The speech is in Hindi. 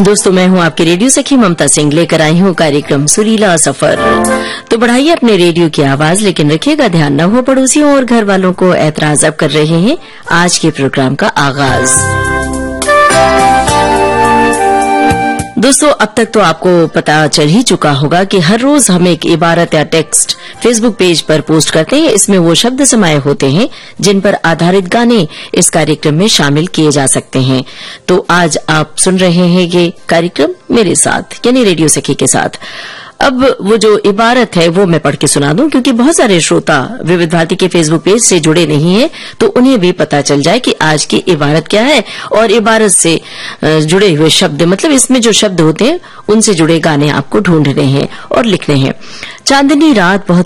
दोस्तों, मैं हूं आपकी रेडियो सखी ममता सिंह, लेकर आई हूं कार्यक्रम सुरीला सफर। तो बढ़ाइए अपने रेडियो की आवाज, लेकिन रखिएगा ध्यान न हो पड़ोसियों और घर वालों को ऐतराज। अब कर रहे हैं आज के प्रोग्राम का आगाज। दोस्तों, अब तक तो आपको पता चल ही चुका होगा कि हर रोज हम एक इबारत या टेक्स्ट फेसबुक पेज पर पोस्ट करते हैं। इसमें वो शब्द समाये होते हैं जिन पर आधारित गाने इस कार्यक्रम में शामिल किए जा सकते हैं। तो आज आप सुन रहे हैं ये कार्यक्रम मेरे साथ, यानी रेडियो सखी के साथ। अब वो जो इबारत है वो मैं पढ़ के सुना दूं, क्योंकि बहुत सारे श्रोता विविध भारती के फेसबुक पेज से जुड़े नहीं हैं, तो उन्हें भी पता चल जाए कि आज की इबारत क्या है और इबारत से जुड़े हुए शब्द, मतलब इसमें जो शब्द होते हैं उनसे जुड़े गाने आपको ढूंढने हैं और लिखने हैं। चांदनी रात बहुत